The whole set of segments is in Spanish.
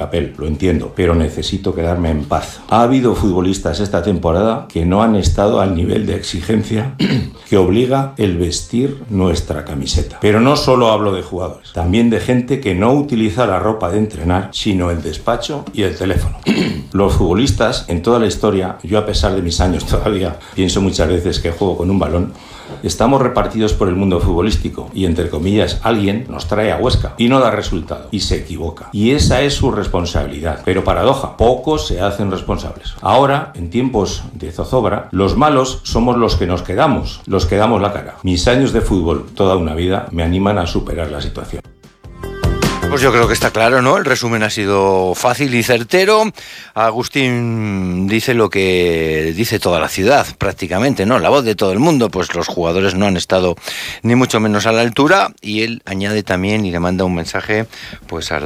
papel, lo entiendo, pero necesito quedarme en paz. Ha habido futbolistas esta temporada que no han estado al nivel de exigencia que obliga el vestir nuestra camiseta. Pero no solo hablo de jugadores, también de gente que no utiliza la ropa de entrenar, sino el despacho y el teléfono. Los futbolistas, en toda la historia, yo a pesar de mis años todavía, pienso muchas veces que juego con un balón, estamos repartidos por el mundo futbolístico y, entre comillas, alguien nos trae a Huesca y no da resultado y se equivoca. Y esa es su responsabilidad. Pero paradoja, pocos se hacen responsables. Ahora, en tiempos de zozobra, los malos somos los que nos quedamos, los que damos la cara. Mis años de fútbol, toda una vida, me animan a superar la situación. Pues yo creo que está claro, ¿no? El resumen ha sido fácil y certero. Agustín dice lo que dice toda la ciudad, prácticamente, ¿no? La voz de todo el mundo, pues los jugadores no han estado ni mucho menos a la altura, y él añade también y le manda un mensaje pues a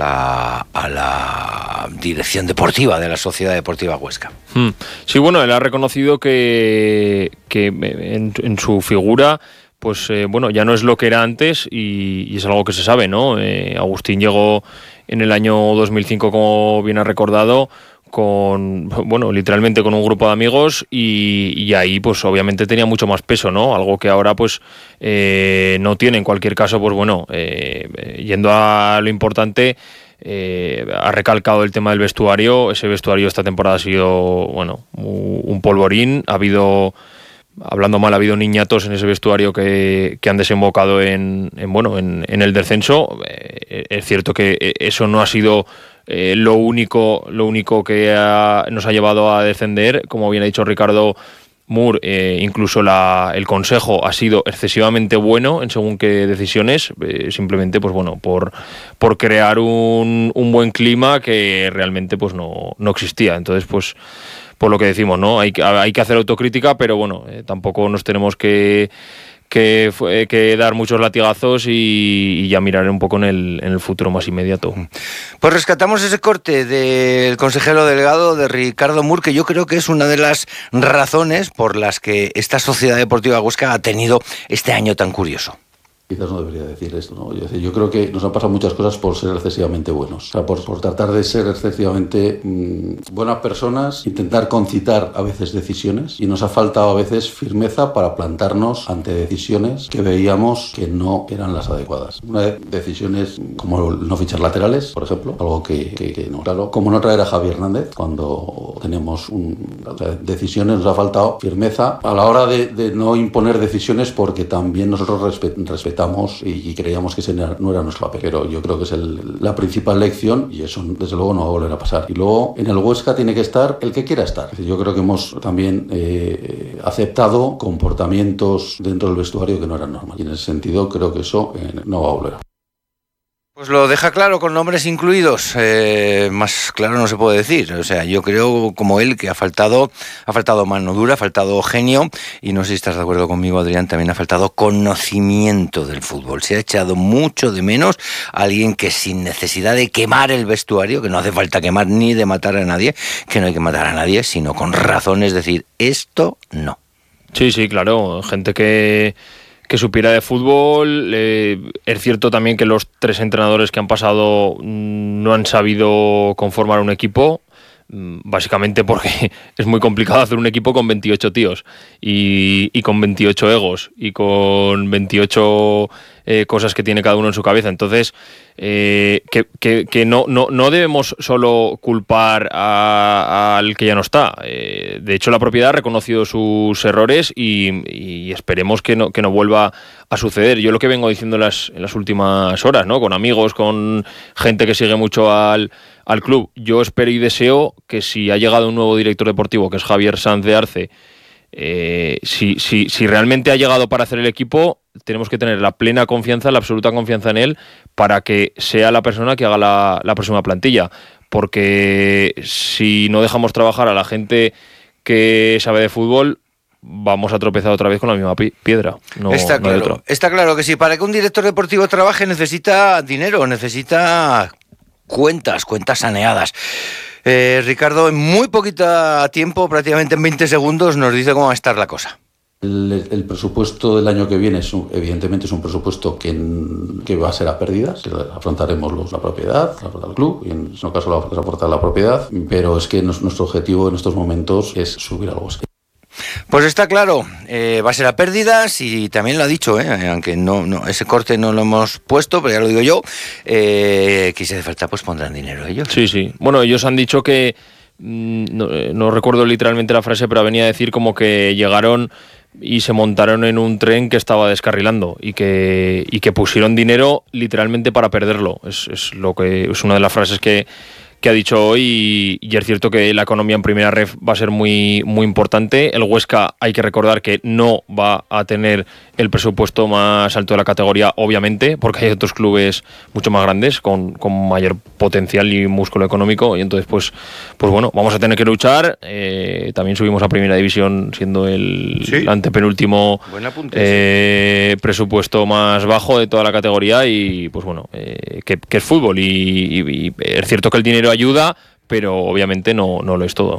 la dirección deportiva de la Sociedad Deportiva Huesca. Sí, bueno, él ha reconocido que en su figura pues bueno, ya no es lo que era antes y es algo que se sabe, ¿no? Agustín llegó en el año 2005, como bien ha recordado, literalmente con un grupo de amigos y ahí pues obviamente tenía mucho más peso, ¿no? Algo que ahora pues no tiene. En cualquier caso, pues bueno, yendo a lo importante, ha recalcado el tema del vestuario. Ese vestuario esta temporada ha sido, bueno, un polvorín. Hablando mal, ha habido niñatos en ese vestuario que han desembocado en el descenso. Es cierto que eso no ha sido lo único que nos ha llevado a descender. Como bien ha dicho Ricardo Moore, incluso el consejo ha sido excesivamente bueno en según qué decisiones, simplemente pues bueno, por crear un buen clima que realmente pues no existía. Entonces pues por lo que decimos, ¿no? Hay que hacer autocrítica, pero bueno, tampoco nos tenemos que dar muchos latigazos y ya mirar un poco en el futuro más inmediato. Pues rescatamos ese corte del consejero delegado de Ricardo Moore, que yo creo que es una de las razones por las que esta Sociedad Deportiva Huesca ha tenido este año tan curioso. Quizás no debería decir esto, ¿no? Yo creo que nos han pasado muchas cosas por ser excesivamente buenos. O sea, por tratar de ser excesivamente buenas personas, intentar concitar a veces decisiones, y nos ha faltado a veces firmeza para plantarnos ante decisiones que veíamos que no eran las adecuadas. Una de decisiones como no fichar laterales, por ejemplo, algo que no, claro, como no traer a Javi Hernández cuando teníamos decisiones. Nos ha faltado firmeza a la hora de no imponer decisiones, porque también nosotros respetamos y creíamos que ese no era nuestro papel. Pero yo creo que es la principal lección, y eso desde luego no va a volver a pasar. Y luego en el Huesca tiene que estar el que quiera estar. Yo creo que hemos también aceptado comportamientos dentro del vestuario que no eran normales, y en ese sentido creo que eso no va a volver. Pues lo deja claro, con nombres incluidos. Más claro no se puede decir. O sea, yo creo, como él, que ha faltado mano dura, ha faltado genio, y no sé si estás de acuerdo conmigo, Adrián, también ha faltado conocimiento del fútbol. Se ha echado mucho de menos a alguien que, sin necesidad de quemar el vestuario, que no hace falta quemar ni de matar a nadie, que no hay que matar a nadie, sino con razón, es decir, esto no. Sí, claro, gente que supiera de fútbol. Es cierto también que los 3 entrenadores que han pasado no han sabido conformar un equipo, básicamente porque es muy complicado hacer un equipo con 28 tíos y con 28 egos y con 28 cosas que tiene cada uno en su cabeza. Entonces que no debemos solo culpar al que ya no está. De hecho, la propiedad ha reconocido sus errores y esperemos que no vuelva a suceder. Yo lo que vengo diciendo en las últimas horas, ¿no? Con amigos, con gente que sigue mucho al club, yo espero y deseo que, si ha llegado un nuevo director deportivo, que es Javier Sanz de Arce, si realmente ha llegado para hacer el equipo, tenemos que tener la plena confianza, la absoluta confianza en él, para que sea la persona que haga la próxima plantilla. Porque si no dejamos trabajar a la gente que sabe de fútbol, vamos a tropezar otra vez con la misma piedra. Está claro que sí. Para que un director deportivo trabaje necesita dinero, necesita cuentas saneadas. Ricardo, en muy poquito tiempo, prácticamente en 20 segundos, nos dice cómo va a estar la cosa. El presupuesto del año que viene evidentemente es un presupuesto que va a ser a pérdidas. Afrontaremos la propiedad, el club, y en su caso la aporta la propiedad, pero es que nuestro objetivo en estos momentos es subir al Huesca. Pues está claro, va a ser a pérdidas y también lo ha dicho, aunque no ese corte no lo hemos puesto, pero ya lo digo yo, que si hace falta pues pondrán dinero ellos. Sí. Bueno, ellos han dicho que, no recuerdo literalmente la frase, pero venía a decir como que llegaron y se montaron en un tren que estaba descarrilando y que pusieron dinero literalmente para perderlo. Es una de las frases que ha dicho hoy, y es cierto que la economía en primera ref va a ser muy, muy importante. El Huesca, hay que recordar que no va a tener el presupuesto más alto de la categoría, obviamente, porque hay otros clubes mucho más grandes con mayor potencial y músculo económico, y entonces pues bueno, vamos a tener que luchar. También subimos a primera división siendo el antepenúltimo presupuesto más bajo de toda la categoría, y pues bueno, que es fútbol y es cierto que el dinero ayuda, pero obviamente no lo es todo.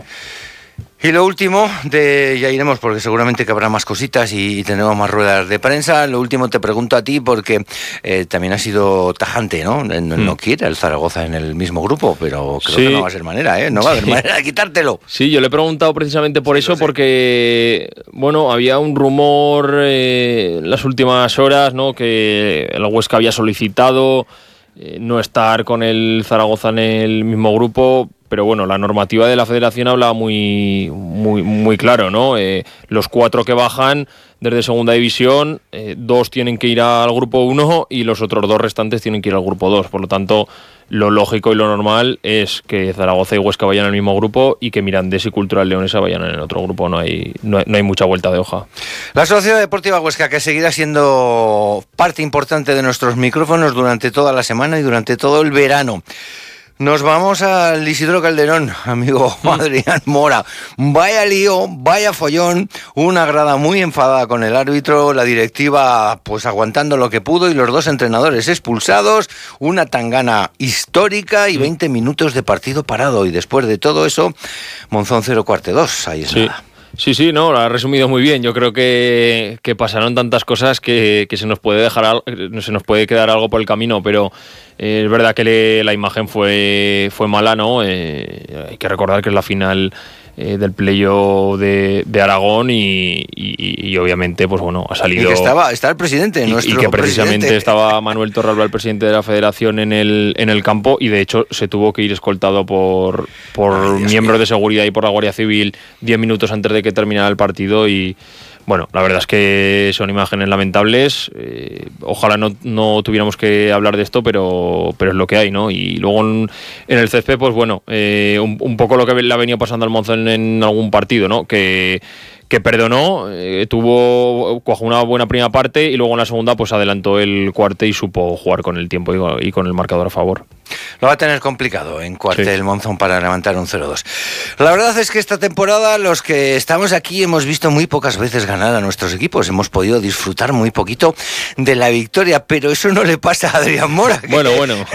Y lo último, ya iremos porque seguramente que habrá más cositas y tendremos más ruedas de prensa. Lo último te pregunto a ti porque también ha sido tajante, ¿no? No quiere el Zaragoza en el mismo grupo, pero creo que no va a ser manera, No va a haber manera de quitártelo. Sí, yo le he preguntado precisamente por eso, porque, bueno, había un rumor en las últimas horas, ¿no? Que el Huesca había solicitado no estar con el Zaragoza en el mismo grupo, pero bueno, la normativa de la federación habla muy, muy, muy claro, ¿no? Los 4 que bajan desde segunda división, 2 tienen que ir al grupo 1 y los otros 2 restantes tienen que ir al grupo 2. Por lo tanto, lo lógico y lo normal es que Zaragoza y Huesca vayan al mismo grupo y que Mirandés y Cultural Leonesa vayan en el otro grupo. No hay mucha vuelta de hoja. La Sociedad Deportiva Huesca, que seguirá siendo parte importante de nuestros micrófonos durante toda la semana y durante todo el verano. Nos vamos al Isidro Calderón, amigo Adrián Mora. Vaya lío, vaya follón, una grada muy enfadada con el árbitro, la directiva pues aguantando lo que pudo y los 2 entrenadores expulsados, una tangana histórica y 20 minutos de partido parado. Y después de todo eso, Monzón 0-2, ahí es nada. Sí, no, lo ha resumido muy bien. Yo creo que pasaron tantas cosas que se nos puede quedar algo por el camino, pero es verdad que la imagen fue mala, ¿no? Hay que recordar que es la final del playoff de Aragón y obviamente pues bueno, ha salido. Y que estaba el presidente, nuestro y que precisamente presidente. Estaba Manuel Torralba, el presidente de la federación, en el campo, y de hecho se tuvo que ir escoltado por miembros de seguridad y por la Guardia Civil 10 minutos antes de que terminara el partido. Y bueno, la verdad es que son imágenes lamentables. Ojalá no tuviéramos que hablar de esto, pero es lo que hay, ¿no? Y luego en el césped, pues bueno, un poco lo que le ha venido pasando al Monzón en algún partido, ¿no? Que perdonó, cuajó una buena primera parte y luego en la segunda pues adelantó el cuarte y supo jugar con el tiempo y con el marcador a favor. Lo va a tener complicado en cuarte Sí. el Monzón para levantar un 0-2. La verdad es que esta temporada los que estamos aquí hemos visto muy pocas veces ganar a nuestros equipos. Hemos podido disfrutar muy poquito de la victoria, pero eso no le pasa a Adrián Mora. Bueno.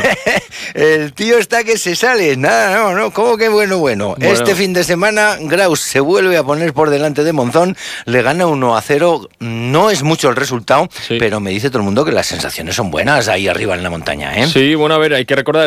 El tío está que se sale. Nada, no. ¿Cómo que bueno? Este fin de semana Graus se vuelve a poner por delante de Monzón, le gana 1-0. No es mucho el resultado, Sí. pero me dice todo el mundo que las sensaciones son buenas ahí arriba en la montaña, ¿eh? Sí, bueno, a ver, hay que recordar,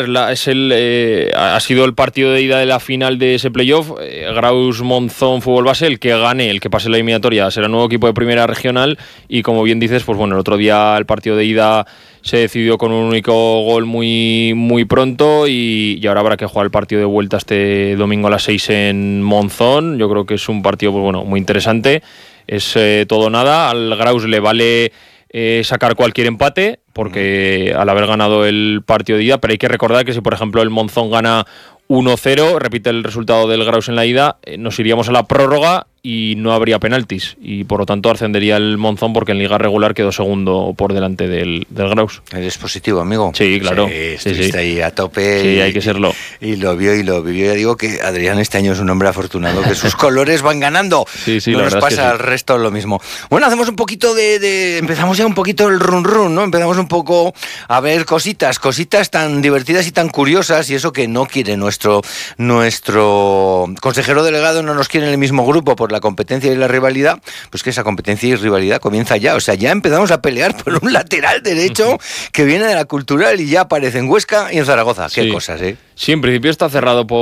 ha sido el partido de ida de la final de ese playoff. Graus Monzón Fútbol Base, el que gane, el que pase la eliminatoria, será nuevo equipo de primera regional. Y como bien dices, pues bueno, el otro día el partido de ida se decidió con un único gol muy, muy pronto y ahora habrá que jugar el partido de vuelta este domingo a las 6 en Monzón. Yo creo que es un partido pues bueno, muy interesante. Es todo o nada. Al Graus le vale sacar cualquier empate porque al haber ganado el partido de ida, pero hay que recordar que si por ejemplo el Monzón gana 1-0, repite el resultado del Graus en la ida, nos iríamos a la prórroga y no habría penaltis y por lo tanto ascendería el Monzón porque en liga regular quedó segundo por delante del Graus. Eres positivo, amigo. Sí, claro. Estuviste ahí a tope. Sí, hay que serlo. Y lo vio y lo vivió. Ya digo que Adrián este año es un hombre afortunado, que sus colores van ganando. Sí, no la nos verdad pasa es que sí. al resto lo mismo. Bueno, hacemos un poquito empezamos ya un poquito el run, ¿no? Empezamos un poco a ver cositas tan divertidas y tan curiosas, y eso que no quiere nuestro consejero delegado, no nos quiere en el mismo grupo por la competencia y la rivalidad, pues que esa competencia y rivalidad comienza ya. O sea, ya empezamos a pelear por un lateral derecho que viene de la Cultural y ya aparece en Huesca y en Zaragoza. Qué cosas, ¿eh? Sí, en principio está cerrado por